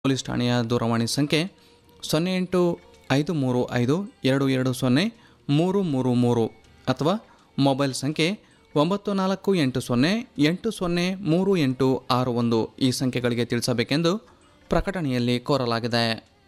Police ಠಾಣೆಯ ದೂರವಾಣಿ ಸಂಖ್ಯೆ 085522020333 ಅಥವಾ ಮೊಬೈಲ್ ಸಂಖ್ಯೆ 9480803861 ಈ ಸಂಖ್ಯೆಗಳಿಗೆ ತಿಳಿಸಬೇಕೆಂದು ಪ್ರಕಟಣೆಯಲ್ಲಿ ಕೋರಲಾಗಿದೆ.